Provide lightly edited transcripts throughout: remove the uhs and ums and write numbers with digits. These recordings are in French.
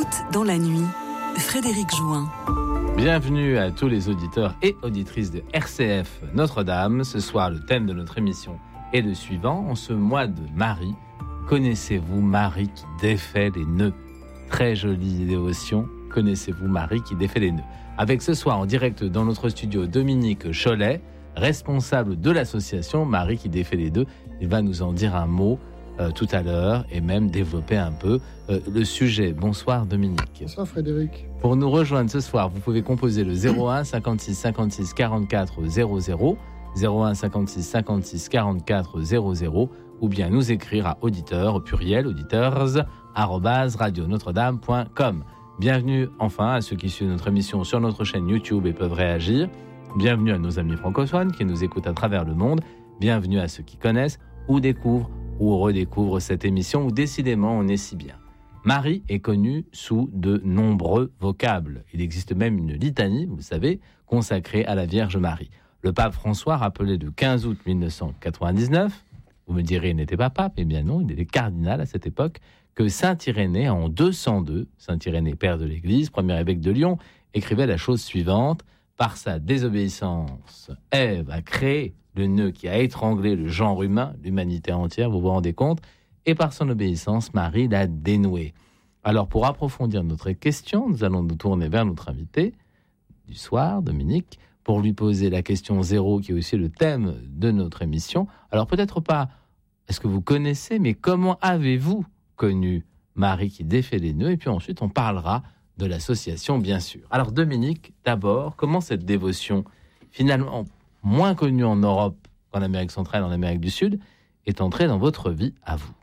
Route dans la nuit, Frédéric Jouin. Bienvenue à tous les auditeurs et auditrices de RCF Notre-Dame. Ce soir, le thème de notre émission est le suivant. En ce mois de Marie, connaissez-vous Marie qui défait les nœuds? Très jolie dévotion. Connaissez-vous Marie qui défait les nœuds? Avec ce soir en direct dans notre studio Dominique Cholet, responsable de l'association Marie qui défait les nœuds. Il va nous en dire un mot tout à l'heure et même développer un peu le sujet. Bonsoir Dominique. Bonsoir Frédéric. Pour nous rejoindre ce soir, vous pouvez composer le 01 56 56 44 00, 01 56 56 44 00, ou bien nous écrire à auditeurs, au pluriel, auditeurs, @radionotre-dame.com. Bienvenue enfin à ceux qui suivent notre émission sur notre chaîne YouTube et peuvent réagir. Bienvenue à nos amis francophones qui nous écoutent à travers le monde. Bienvenue à ceux qui connaissent ou découvrent ou redécouvrent cette émission où décidément on est si bien. Marie est connue sous de nombreux vocables. Il existe même une litanie, vous le savez, consacrée à la Vierge Marie. Le pape François rappelait le 15 août 1999, vous me direz il n'était pas pape, eh bien non, il était cardinal à cette époque, que saint Irénée en 202, saint Irénée père de l'Église, premier évêque de Lyon, écrivait la chose suivante: par sa désobéissance, Ève a créé le nœud qui a étranglé le genre humain, l'humanité entière, vous vous rendez compte, et par son obéissance, Marie l'a dénoué. Alors, pour approfondir notre question, nous allons nous tourner vers notre invité du soir, Dominique, pour lui poser la question 0, qui est aussi le thème de notre émission. Alors, peut-être pas, est-ce que vous connaissez, mais comment avez-vous connu Marie qui défait les nœuds? Et puis ensuite, on parlera de l'association, bien sûr. Alors, Dominique, d'abord, comment cette dévotion, finalement moins connue en Europe qu'en Amérique centrale, en Amérique du Sud, est entrée dans votre vie, à vous?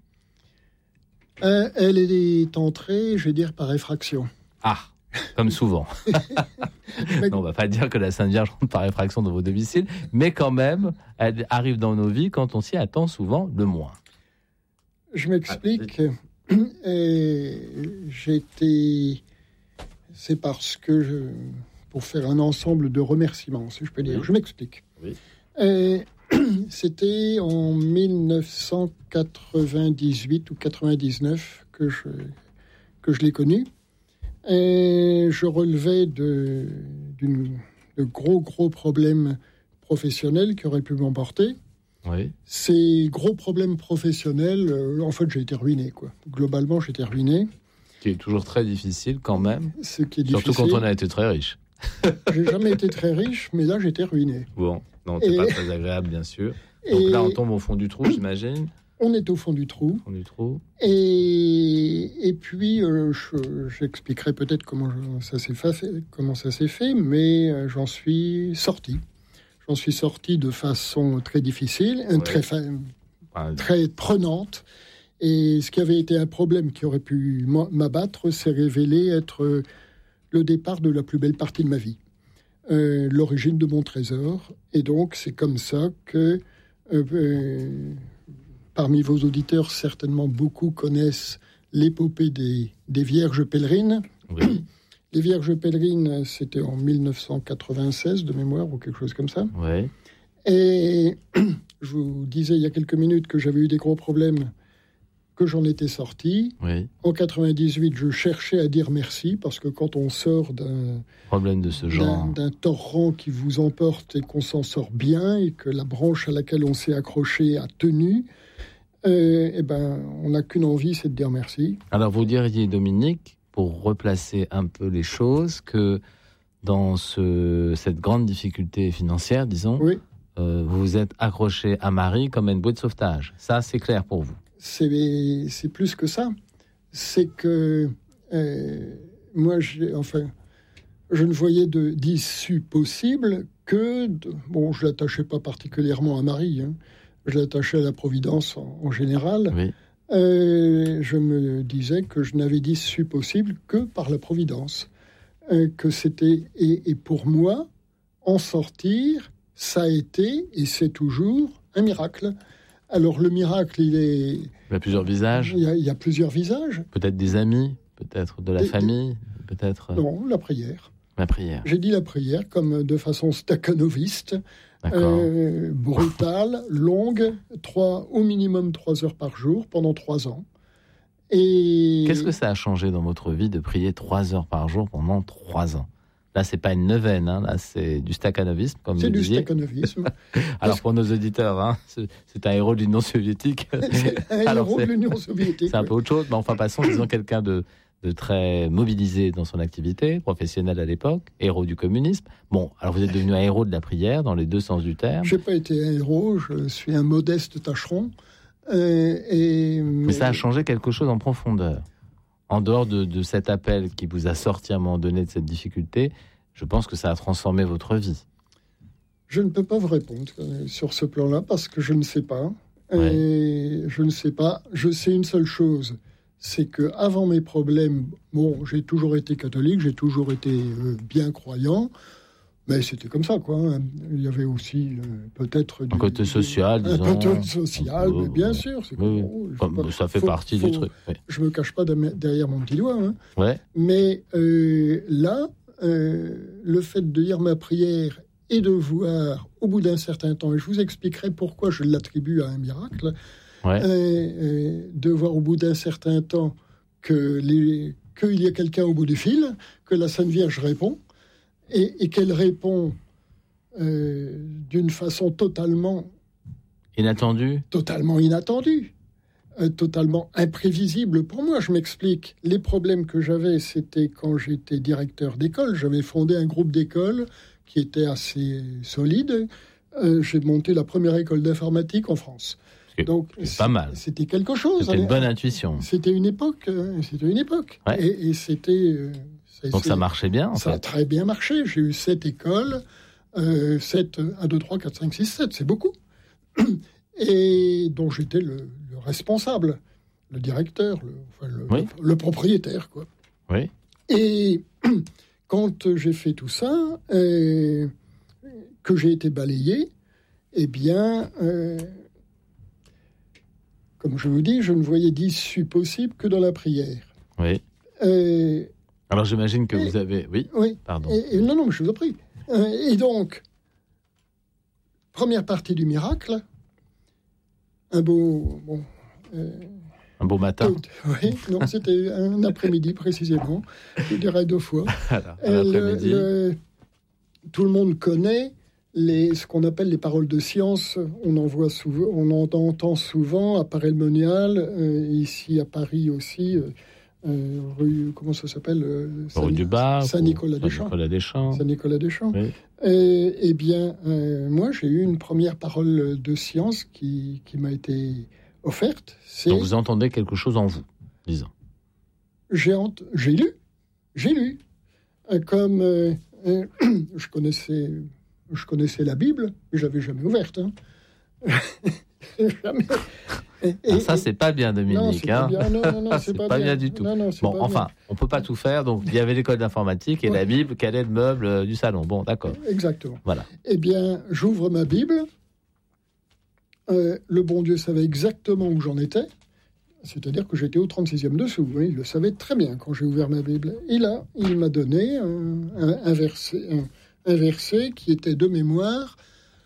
Elle est entrée, je vais dire, par effraction. Ah, comme souvent. Non, on ne va pas dire que la Sainte Vierge rentre par effraction dans vos domiciles, mais quand même, elle arrive dans nos vies quand on s'y attend souvent le moins. Je m'explique. C'est parce que pour faire un ensemble de remerciements, si je peux dire. Oui. Je m'explique. Oui. C'était en 1998 ou 99 que je l'ai connu. Et je relevais de gros problèmes professionnels qui auraient pu m'emporter. Oui. Ces gros problèmes professionnels, en fait, j'ai été ruiné, quoi. Globalement, j'ai été ruiné. Ce qui est toujours très difficile quand même. Ce qui est surtout difficile. Quand on a été très riche. J'ai jamais été très riche, mais là, j'étais ruiné. Bon, non, c'est pas très agréable, bien sûr. Donc là, on tombe au fond du trou, j'imagine. On est au fond du trou. Et puis, j'expliquerai peut-être comment ça s'est fait, mais j'en suis sorti. J'en suis sorti de façon très difficile, très prenante. Et ce qui avait été un problème qui aurait pu m'abattre s'est révélé être le départ de la plus belle partie de ma vie, l'origine de mon trésor. Et donc, c'est comme ça que, parmi vos auditeurs, certainement beaucoup connaissent l'épopée des Vierges pèlerines. Oui. Les Vierges pèlerines, c'était en 1996, de mémoire, ou quelque chose comme ça. Oui. Et je vous disais il y a quelques minutes que j'avais eu des gros problèmes, que j'en étais sorti. Oui. En 98, je cherchais à dire merci, parce que quand on sort d'un problème de ce genre, d'un torrent qui vous emporte et qu'on s'en sort bien, et que la branche à laquelle on s'est accroché a tenu, on n'a qu'une envie, c'est de dire merci. Alors vous diriez, Dominique, pour replacer un peu les choses, que dans cette grande difficulté financière, disons, oui. Vous vous êtes accroché à Marie comme à une bouée de sauvetage. Ça, c'est clair pour vous? C'est plus que ça. C'est que moi, je ne voyais d'issue possible que... je ne l'attachais pas particulièrement à Marie, hein. Je l'attachais à la Providence en général. Oui. Je me disais que je n'avais d'issue possible que par la Providence. Que c'était... Et pour moi, en sortir, ça a été, et c'est toujours, un miracle. Alors, le miracle, il y a plusieurs visages. Il y a plusieurs visages. Peut-être des amis, peut-être de la famille, peut-être... Non, la prière. La prière. J'ai dit la prière comme de façon stakhanoviste, brutale, longue, au minimum 3 heures par jour, pendant 3 ans. Et Qu'est-ce que ça a changé dans votre vie de prier 3 heures par jour pendant 3 ans ? Là, c'est pas une neuvaine, hein, là, c'est du stakhanovisme, comme vous disiez. C'est du stakhanovisme. Alors, pour nos auditeurs, hein, c'est un héros de l'Union soviétique. C'est un héros de l'Union soviétique. C'est un peu autre chose, mais enfin, passons, disons, quelqu'un de très mobilisé dans son activité professionnelle à l'époque, héros du communisme. Bon, alors vous êtes devenu un héros de la prière, dans les deux sens du terme. Je n'ai pas été un héros, je suis un modeste tâcheron. Mais ça a changé quelque chose en profondeur. En dehors de cet appel qui vous a sorti à un moment donné de cette difficulté, je pense que ça a transformé votre vie. Je ne peux pas vous répondre sur ce plan-là parce que je ne sais pas. Ouais. Et je ne sais pas. Je sais une seule chose, c'est que avant mes problèmes, bon, j'ai toujours été catholique, j'ai toujours été bien croyant, mais c'était comme ça, quoi. Il y avait aussi peut-être un côté social, disons. Un côté social, mais bien sûr. C'est oui, comme, ça fait partie du truc. Oui. Je me cache pas derrière mon petit doigt. Hein. Ouais. Mais là, le fait de lire ma prière et de voir au bout d'un certain temps, et je vous expliquerai pourquoi je l'attribue à un miracle, de voir au bout d'un certain temps qu'il y a quelqu'un au bout du fil, que la Sainte Vierge répond, et qu'elle répond d'une façon totalement inattendue, totalement imprévisible pour moi. Je m'explique. Les problèmes que j'avais, c'était quand j'étais directeur d'école. J'avais fondé un groupe d'école qui était assez solide. J'ai monté la première école d'informatique en France. Donc, c'est pas mal. C'était quelque chose. C'était une bonne intuition. C'était une époque. Ouais. Et c'était... Donc ça marchait bien, Ça a très bien marché. J'ai eu 7 écoles. 7, 1, 2, 3, 4, 5, 6, 7. C'est beaucoup. Et dont j'étais le responsable, le directeur, le propriétaire, quoi. Oui. Et quand j'ai fait tout ça, que j'ai été balayé, eh bien, comme je vous dis, je ne voyais d'issue possible que dans la prière. Oui. Alors j'imagine que vous avez... Oui, pardon. Non, mais je vous en prie. Et donc, première partie du miracle, un beau matin. Oui, non, c'était un après-midi précisément. Je dirais 2 fois. Alors, l'après-midi. Tout le monde connaît ce qu'on appelle les paroles de science. On en entend souvent à Paray-le-Monial, ici à Paris aussi, rue, comment ça s'appelle rue du Bar, Saint-Nicolas-des-Champs. Saint-Nicolas-des-Champs. Oui. Eh bien, moi, j'ai eu une première parole de science qui m'a été offerte. Donc vous entendez quelque chose en vous, disons. J'ai lu. Comme je connaissais la Bible, mais je l'avais jamais ouverte. Hein. Jamais. Ça, c'est pas bien, Dominique. Non, c'est pas bien. Non, c'est pas bien du tout. Non, bon, enfin, on peut pas tout faire. Donc, il y avait l'école d'informatique et la Bible, quel est le meuble du salon. Bon, d'accord. Exactement. Voilà. Eh bien, j'ouvre ma Bible. Le bon Dieu savait exactement où j'en étais. C'est-à-dire que j'étais au 36e dessous. Oui, il le savait très bien quand j'ai ouvert ma Bible. Et là, il m'a donné un verset qui était de mémoire.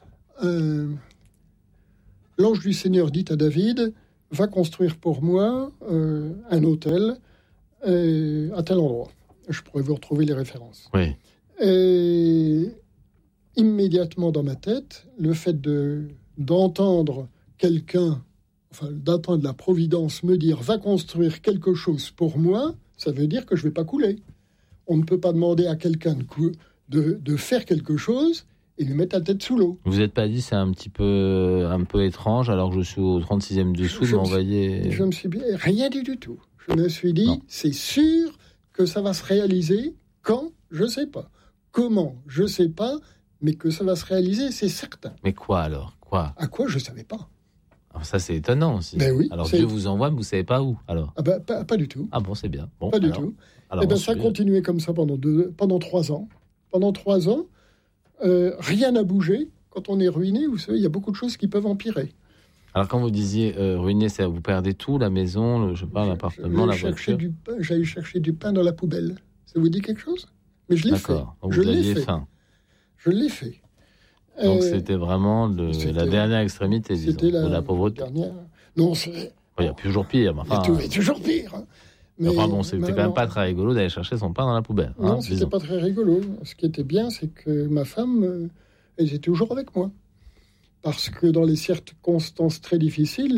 L'ange du Seigneur dit à David, va construire pour moi un autel à tel endroit. Je pourrais vous retrouver les références. Oui. Et immédiatement dans ma tête, le fait d'entendre quelqu'un, d'entendre la Providence me dire, va construire quelque chose pour moi, ça veut dire que je ne vais pas couler. On ne peut pas demander à quelqu'un de faire quelque chose et lui mettre la tête sous l'eau. Vous n'êtes pas dit c'est un peu étrange alors que je suis au 36e dessous de m'envoyer... Je me suis dit rien du tout. Je me suis dit c'est sûr que ça va se réaliser quand, je ne sais pas. Comment, je ne sais pas, mais que ça va se réaliser, c'est certain. Mais quoi alors ? Quoi ? À quoi, je ne savais pas. Alors ça c'est étonnant aussi. Ben oui, alors Dieu vous envoie mais vous ne savez pas où alors ? Pas du tout. Ah bon, c'est bien. Bon, pas du tout. Alors, ça a continué comme ça pendant 3 ans. Pendant 3 ans, rien n'a bougé. Quand on est ruiné, vous savez, il y a beaucoup de choses qui peuvent empirer. Alors quand vous disiez ruiné, c'est vous perdez tout, la maison, l'appartement, la voiture. J'allais chercher du pain dans la poubelle. Ça vous dit quelque chose ? Mais je l'ai fait. D'accord. Vous aviez faim. Je l'ai fait. Donc c'était vraiment la dernière extrémité, disons, de la pauvreté. Non, Il y a toujours pire. Il y a toujours pire. Hein. Mais c'était quand même pas très rigolo d'aller chercher son pain dans la poubelle. Non, c'était pas très rigolo. Ce qui était bien, c'est que ma femme, elle était toujours avec moi. Parce que dans les circonstances très difficiles,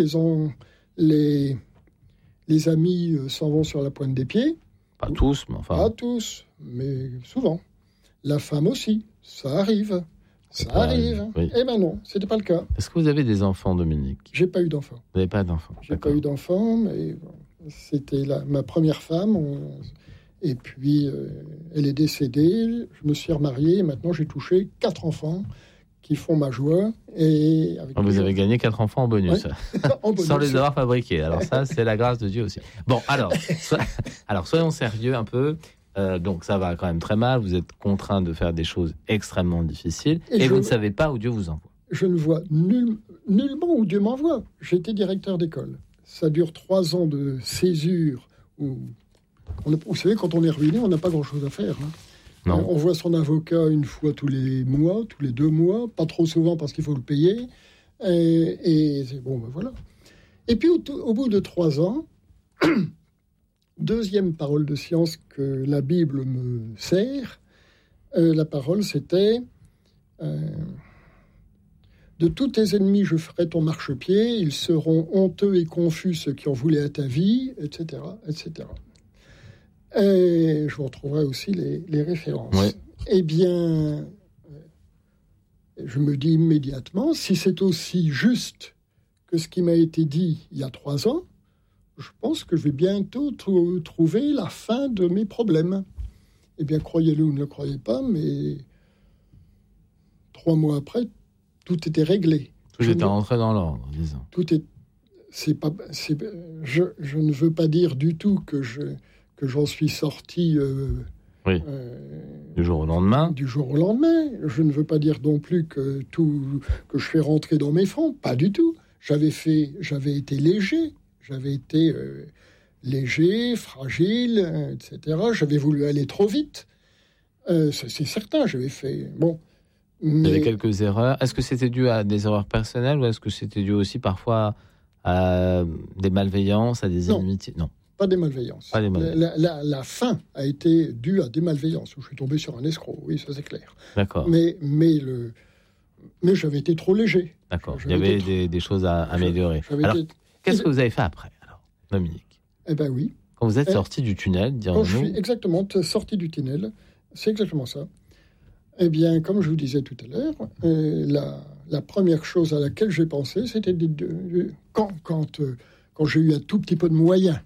les amis s'en vont sur la pointe des pieds. Pas tous, mais enfin... Pas tous, mais souvent. La femme aussi, ça arrive. Ça arrive. Oui. Eh ben non, c'était pas le cas. Est-ce que vous avez des enfants, Dominique ? J'ai pas eu d'enfants. Vous n'avez pas d'enfants ? J'ai pas eu d'enfants, mais c'était ma première femme. Et puis, elle est décédée. Je me suis remarié. Et maintenant, j'ai touché 4 enfants qui font ma joie. Et vous avez gagné 4 enfants en bonus. Ouais. En bonus. Sans les avoir fabriqués. Alors ça, c'est la grâce de Dieu aussi. Bon, alors soyons sérieux un peu. Donc ça va quand même très mal. Vous êtes contraint de faire des choses extrêmement difficiles. Et vous ne savez pas où Dieu vous envoie. Je ne vois nullement où Dieu m'envoie. J'étais directeur d'école. Ça dure 3 ans de césure. Vous savez, quand on est ruiné, on n'a pas grand-chose à faire. Hein. Non. On voit son avocat une fois tous les mois, tous les 2 mois, pas trop souvent parce qu'il faut le payer. Et c'est bon, ben voilà. Et puis au bout de 3 ans, deuxième parole de science que la Bible me sert, la parole c'était de tous tes ennemis je ferai ton marchepied, ils seront honteux et confus ceux qui en voulaient à ta vie, etc., etc. Et je vous retrouverai aussi les références. Ouais. Eh bien, je me dis immédiatement, si c'est aussi juste que ce qui m'a été dit il y a 3 ans, je pense que je vais bientôt trouver la fin de mes problèmes. Eh bien, croyez-le ou ne le croyez pas, mais 3 mois après, tout était réglé. Tout était rentré dans l'ordre, disons. Je ne veux pas dire du tout que j'en suis sorti du jour au lendemain. Du jour au lendemain. Je ne veux pas dire non plus que je fais rentrer dans mes fonds. Pas du tout. J'avais été léger. J'avais été léger, fragile, etc. J'avais voulu aller trop vite. C'est certain, j'avais fait... Bon, il y avait quelques erreurs. Est-ce que c'était dû à des erreurs personnelles ou est-ce que c'était dû aussi parfois à des malveillances, à des inimitiés ? Non. Pas des malveillances. Pas des malveillances. La fin a été due à des malveillances, où je suis tombé sur un escroc, oui, ça c'est clair. D'accord. Mais j'avais été trop léger. D'accord, il y avait des choses à améliorer. Alors, qu'est-ce que vous avez fait après, alors, Dominique ? Eh bien oui. Quand vous êtes sorti du tunnel, dirons-nous... Quand je suis exactement sorti du tunnel, c'est exactement ça. Eh bien, comme je vous disais tout à l'heure, la première chose à laquelle j'ai pensé, c'était quand j'ai eu un tout petit peu de moyens,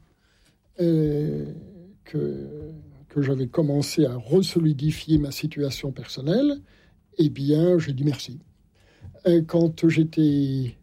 que j'avais commencé à resolidifier ma situation personnelle, eh bien, j'ai dit merci. Quand j'avais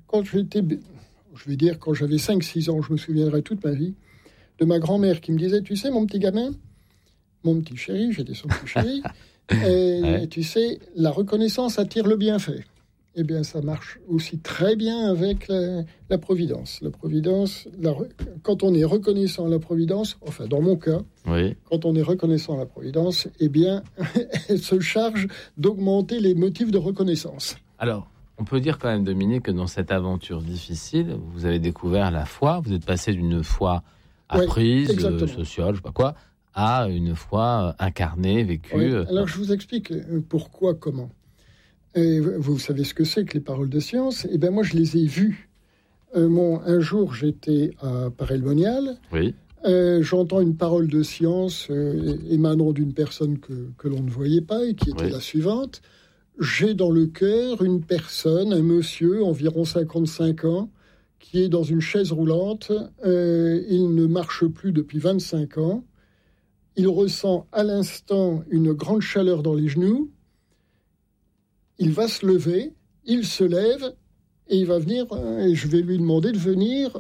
5-6 ans, je me souviendrai toute ma vie, de ma grand-mère qui me disait, tu sais, mon petit gamin, mon petit chéri, j'étais son petit chéri, ouais. Tu sais, la reconnaissance attire le bienfait. Eh bien, ça marche aussi très bien avec la Providence. La Providence, quand on est reconnaissant à la Providence, enfin, dans mon cas, oui. Quand on est reconnaissant à la Providence, eh bien, elle se charge d'augmenter les motifs de reconnaissance. Alors, on peut dire quand même, Dominique, que dans cette aventure difficile, vous avez découvert la foi. Vous êtes passé d'une foi apprise, sociale, je ne sais pas quoi, à une foi incarnée, vécue. Oui. Alors, je vous explique pourquoi, comment. Et vous savez ce que c'est que les paroles de science ? Eh bien, moi, je les ai vues. Un jour, j'étais à Paray-le-Monial. Oui. J'entends une parole de science émanant d'une personne que l'on ne voyait pas et qui était la suivante. J'ai dans le cœur une personne, un monsieur, environ 55 ans, qui est dans une chaise roulante. Il ne marche plus depuis 25 ans. Il ressent à l'instant une grande chaleur dans les genoux. Il va se lever, il se lève et il va venir, et je vais lui demander de venir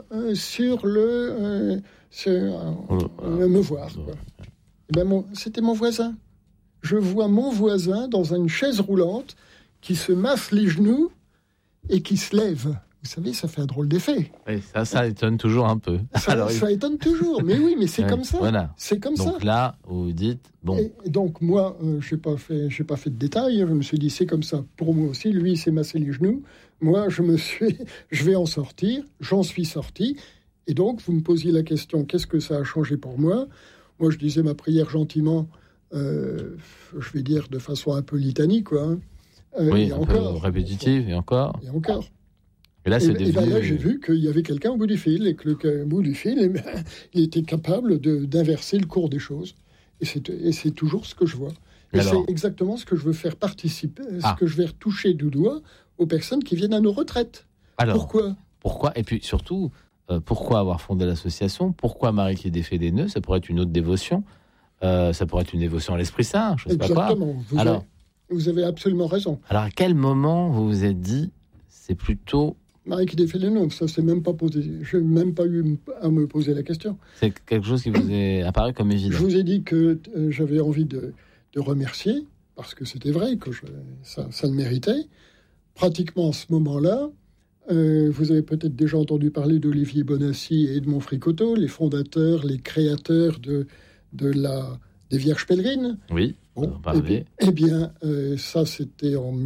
me voir. Quoi. Ben c'était mon voisin. Je vois mon voisin dans une chaise roulante qui se masse les genoux et qui se lève. Vous savez, ça fait un drôle d'effet. Oui, ça étonne toujours un peu. Ça étonne toujours, mais oui, mais c'est comme ça. Voilà. C'est comme ça. Donc là, vous dites, bon... Et donc moi, je n'ai pas fait de détails, je me suis dit, c'est comme ça pour moi aussi, lui, il s'est massé les genoux, moi, je vais en sortir, j'en suis sorti, Et donc, vous me posiez la question, qu'est-ce que ça a changé pour moi ? Moi, je disais ma prière gentiment, je vais dire de façon un peu litanie, quoi. Hein. Oui, un peu répétitive, et encore. Et encore. Et là, c'est devenu... là, j'ai vu qu'il y avait quelqu'un au bout du fil, et que au bout du fil, il était capable d'inverser le cours des choses. Et c'est toujours ce que je vois. Et c'est exactement ce que je veux faire participer, ce que je vais retoucher du doigt aux personnes qui viennent à nos retraites. Alors, pourquoi ? Et puis surtout, pourquoi avoir fondé l'association ? Pourquoi Marie qui défait des nœuds ? Ça pourrait être une autre dévotion. Ça pourrait être une dévotion à l'Esprit Saint, je ne sais pas quoi. Exactement. Vous avez absolument raison. Alors, à quel moment vous vous êtes dit, c'est plutôt... Marie qui défait les nœuds, ça s'est même pas posé. Je n'ai même pas eu à me poser la question. C'est quelque chose qui vous est apparu comme évident. Je vous ai dit que j'avais envie de remercier, parce que c'était vrai, que ça le méritait. Pratiquement à ce moment-là, vous avez peut-être déjà entendu parler d'Olivier Bonassi et Edmond Fricoteau, les fondateurs, les créateurs des Vierges Pèlerines. Oui, on en parlait. Eh bien, ça, c'était en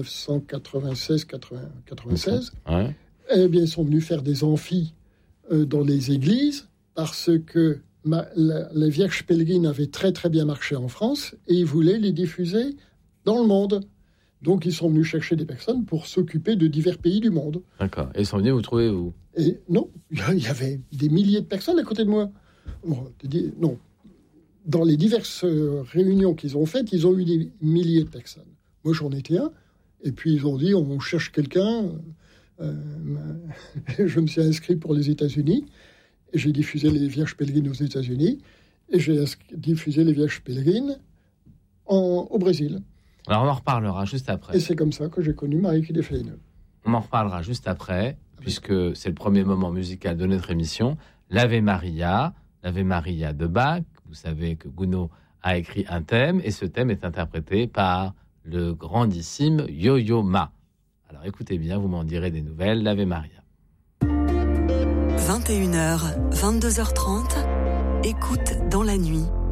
1996. Ouais. Eh bien, ils sont venus faire des amphis dans les églises, parce que les Vierges Pèlerines avaient très très bien marché en France, et ils voulaient les diffuser dans le monde. Donc, ils sont venus chercher des personnes pour s'occuper de divers pays du monde. D'accord. Et ils sont venus vous trouver, vous ? Et non, il y avait des milliers de personnes à côté de moi. Non. Dans les diverses réunions qu'ils ont faites, ils ont eu des milliers de personnes. Moi, j'en étais un. Et puis, ils ont dit, on cherche quelqu'un. Je me suis inscrit pour les États-Unis. Et j'ai diffusé les Vierges Pèlerines aux États-Unis. Et j'ai diffusé les Vierges Pèlerines au Brésil. Alors, on en reparlera juste après. Et c'est comme ça que j'ai connu Marie qui défait les nœuds. On en reparlera juste après, puisque c'est le premier moment musical de notre émission. L'Ave Maria de Bach. Vous savez que Gounod a écrit un thème, et ce thème est interprété par le grandissime Yo-Yo Ma. Alors écoutez bien, vous m'en direz des nouvelles. L'Ave Maria. 21h, 22h30, écoute dans la nuit.